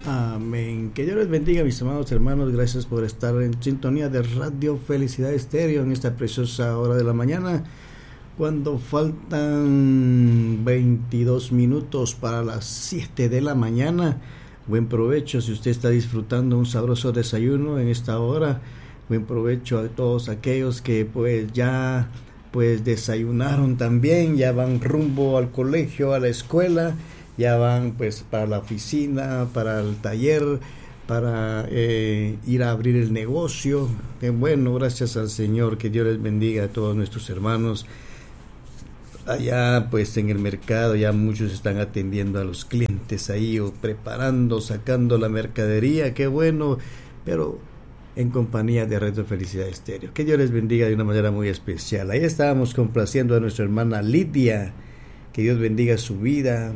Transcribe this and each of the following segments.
Amén. Que Dios les bendiga, mis amados hermanos. Gracias por estar en sintonía de Radio Felicidad Estéreo en esta preciosa hora de la mañana, cuando faltan 22 minutos para las 7 de la mañana. Buen provecho si usted está disfrutando un sabroso desayuno en esta hora. Buen provecho a todos aquellos que ya desayunaron también, ya van rumbo al colegio, a la escuela, ya van para la oficina, para el taller, para ir a abrir el negocio. Bueno, gracias al Señor, que Dios les bendiga a todos nuestros hermanos. Allá en el mercado ya muchos están atendiendo a los clientes ahí, o preparando, sacando la mercadería. Qué bueno, pero en compañía de Radio Felicidad Estéreo. Que Dios les bendiga de una manera muy especial. Ahí estábamos complaciendo a nuestra hermana Lidia, que Dios bendiga su vida.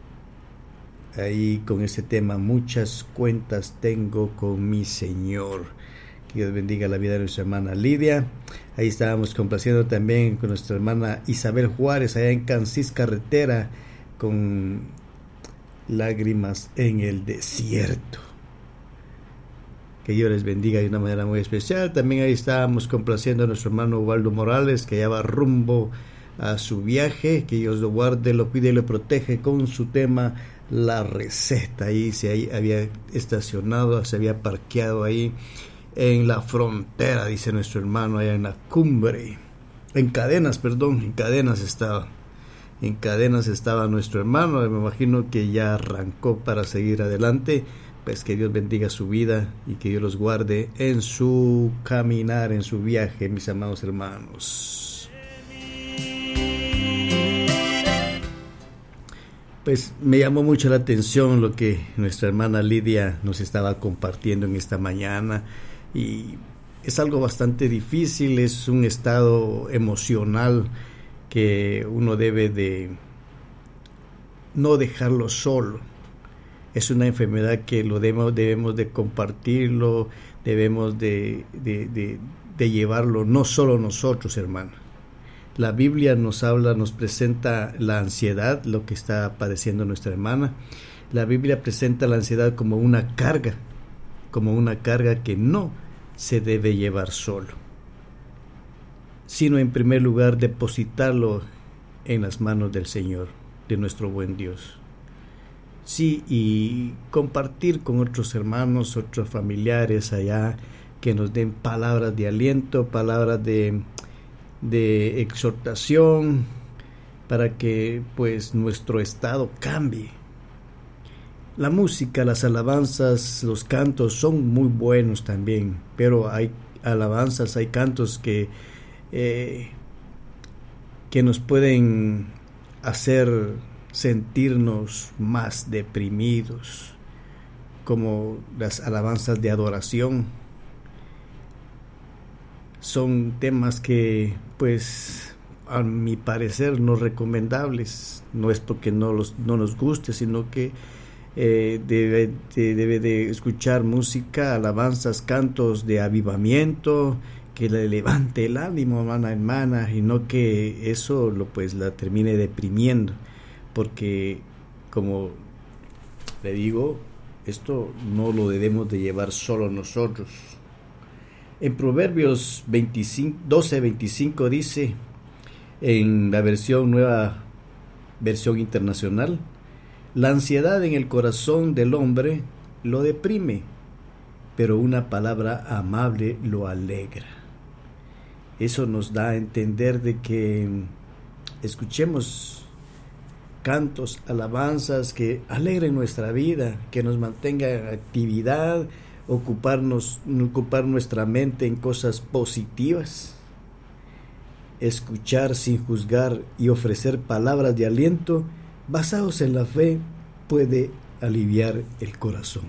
Ahí con este tema, muchas cuentas tengo con mi Señor. Que Dios bendiga la vida de nuestra hermana Lidia. Ahí estábamos complaciendo también con nuestra hermana Isabel Juárez, allá en Cancís Carretera, con Lágrimas en el Desierto. Que Dios les bendiga de una manera muy especial. También ahí estábamos complaciendo a nuestro hermano Ubaldo Morales, que ya va rumbo a su viaje. Que Dios lo guarde, lo cuide y lo protege con su tema La Receta. Ahí había estacionado, se había parqueado ahí en la frontera, dice nuestro hermano, allá en la cumbre. En cadenas estaba nuestro hermano. Me imagino que ya arrancó para seguir adelante. Pues que Dios bendiga su vida y que Dios los guarde en su caminar, en su viaje, mis amados hermanos. Pues me llamó mucho la atención lo que nuestra hermana Lidia nos estaba compartiendo en esta mañana, y es algo bastante difícil, es un estado emocional que uno debe de no dejarlo solo. Es una enfermedad que debemos de compartirlo, debemos de llevarlo, no solo nosotros, hermano. La Biblia nos presenta la ansiedad, lo que está padeciendo nuestra hermana. La Biblia presenta la ansiedad como una carga que no se debe llevar solo, sino en primer lugar depositarlo en las manos del Señor, de nuestro buen Dios. Sí, y compartir con otros hermanos, otros familiares allá, que nos den palabras de aliento, palabras de exhortación, para que nuestro estado cambie. La música, las alabanzas, los cantos son muy buenos también, pero hay alabanzas, hay cantos que nos pueden hacer sentirnos más deprimidos, como las alabanzas de adoración. Son temas que a mi parecer no recomendables. No es porque no nos guste, sino que debe de escuchar música, alabanzas, cantos de avivamiento, que le levante el ánimo, hermana, y no que eso la termine deprimiendo. Porque, como le digo, esto no lo debemos de llevar solo nosotros. En Proverbios 12:25 dice, en la nueva versión internacional: la ansiedad en el corazón del hombre lo deprime, pero una palabra amable lo alegra. Eso nos da a entender de que escuchemos cantos, alabanzas que alegren nuestra vida, que nos mantenga en actividad, ocupar nuestra mente en cosas positivas. Escuchar sin juzgar y ofrecer palabras de aliento basados en la fe puede aliviar el corazón.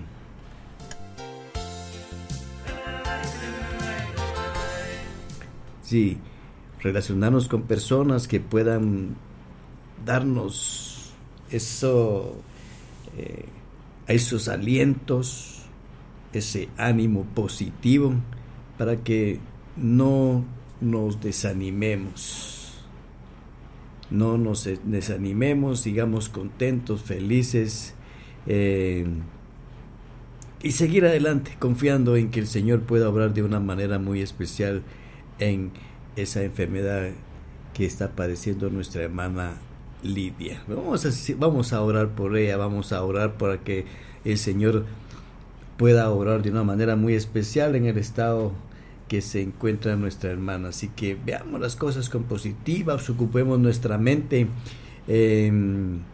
Sí, relacionarnos con personas que puedan darnos esos alientos, ese ánimo positivo, para que no nos desanimemos. No nos desanimemos, sigamos contentos, felices, y seguir adelante confiando en que el Señor pueda obrar de una manera muy especial en esa enfermedad que está padeciendo nuestra hermana Lidia. Vamos a orar por ella, vamos a orar para que el Señor pueda obrar de una manera muy especial en el estado que se encuentra nuestra hermana. Así que veamos las cosas con positivas, ocupemos nuestra mente en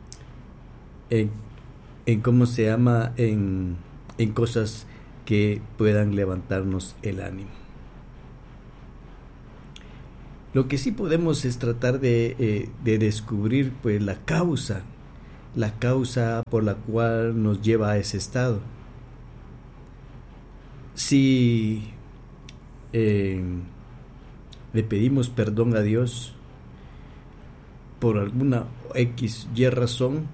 cómo se llama, en cosas que puedan levantarnos el ánimo. Lo que sí podemos es tratar de descubrir pues la causa por la cual nos lleva a ese estado. Si le pedimos perdón a Dios por alguna X, Y razón,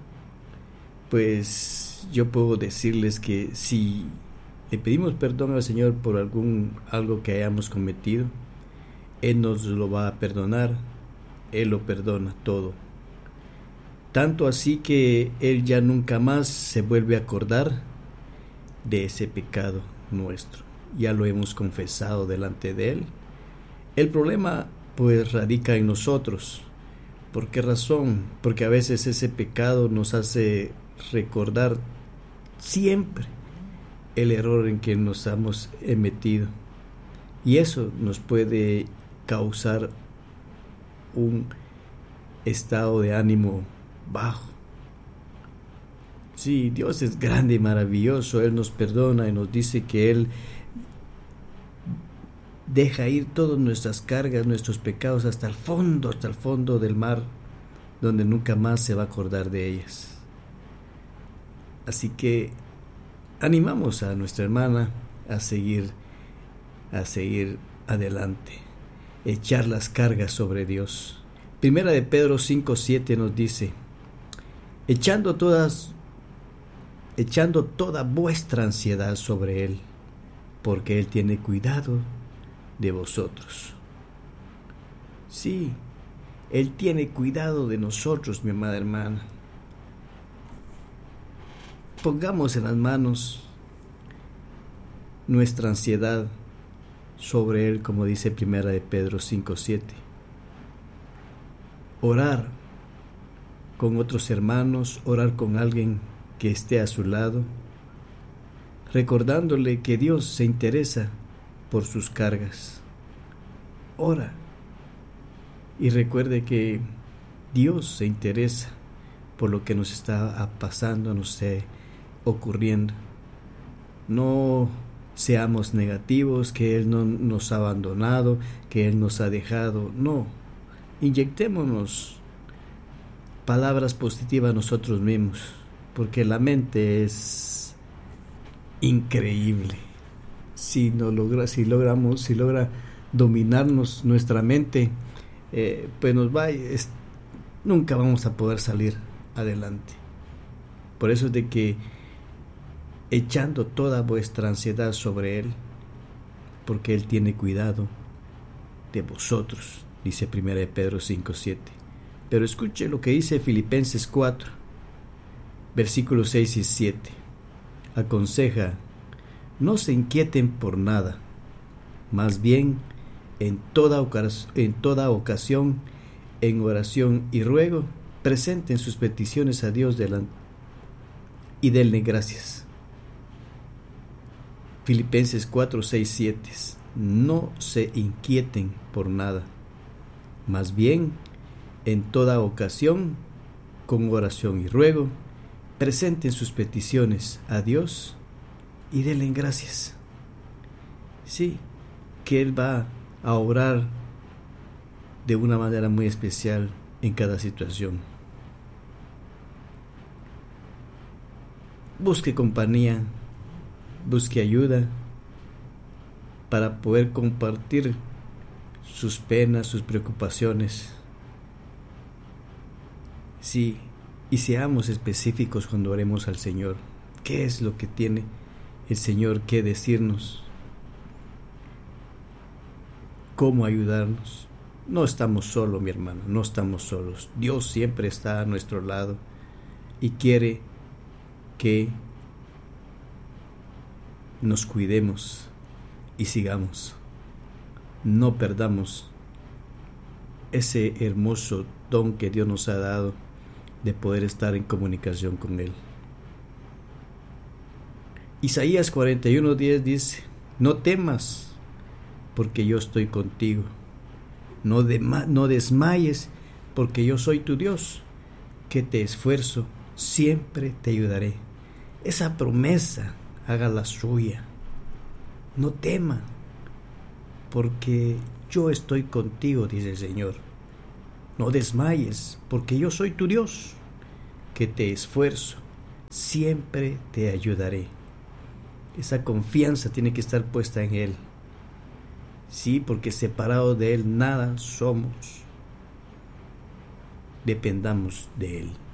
pues yo puedo decirles que si le pedimos perdón al Señor por algo que hayamos cometido, Él nos lo va a perdonar. Él lo perdona todo. Tanto así que Él ya nunca más se vuelve a acordar de ese pecado nuestro. Ya lo hemos confesado delante de Él. El problema pues radica en nosotros. ¿Por qué razón? Porque a veces ese pecado nos hace recordar siempre el error en que nos hemos metido, y eso nos puede causar un estado de ánimo bajo. Sí, Dios es grande y maravilloso. Él nos perdona y nos dice que Él deja ir todas nuestras cargas, nuestros pecados hasta el fondo del mar, donde nunca más se va a acordar de ellas. Así que animamos a nuestra hermana a seguir adelante, echar las cargas sobre Dios. Primera de Pedro 5:7 nos dice: echando toda vuestra ansiedad sobre Él, porque Él tiene cuidado de vosotros. Sí, Él tiene cuidado de nosotros, mi amada hermana. Pongamos en las manos nuestra ansiedad sobre Él, como dice Primera de Pedro 5:7. Orar con otros hermanos, orar con alguien que esté a su lado, recordándole que Dios se interesa por sus cargas. Ora y recuerde que Dios se interesa por lo que nos está pasando, nos está ocurriendo. No seamos negativos, que Él no nos ha abandonado, que Él nos ha dejado. No, inyectémonos palabras positivas a nosotros mismos, porque la mente es increíble. Si logra dominarnos nuestra mente, pues nunca vamos a poder salir adelante. Por eso es de que echando toda vuestra ansiedad sobre Él, porque Él tiene cuidado de vosotros, dice 1 Pedro 5:7. Pero escuche lo que dice Filipenses 4, versículos 6 y 7. Aconseja: no se inquieten por nada, más bien en toda ocasión, en oración y ruego, presenten sus peticiones a Dios y denle gracias. Filipenses 4, 6, 7. No se inquieten por nada, más bien en toda ocasión, con oración y ruego, presenten sus peticiones a Dios y denle gracias. Sí, que Él va a obrar de una manera muy especial en cada situación. Busque compañía, busque ayuda para poder compartir sus penas, sus preocupaciones. Sí, y seamos específicos cuando oremos al Señor. ¿Qué es lo que tiene el Señor que decirnos? ¿Cómo ayudarnos? No estamos solos, mi hermano, no estamos solos. Dios siempre está a nuestro lado y quiere que nos cuidemos y sigamos. No perdamos ese hermoso don que Dios nos ha dado de poder estar en comunicación con Él. Isaías 41:10 dice: no temas, porque yo estoy contigo. No desmayes, porque yo soy tu Dios, que te esfuerzo, siempre te ayudaré. Esa promesa, hágala suya. No tema, porque yo estoy contigo, dice el Señor. No desmayes, porque yo soy tu Dios, que te esfuerzo, siempre te ayudaré. Esa confianza tiene que estar puesta en Él. Sí, porque separado de Él nada somos. Dependamos de Él.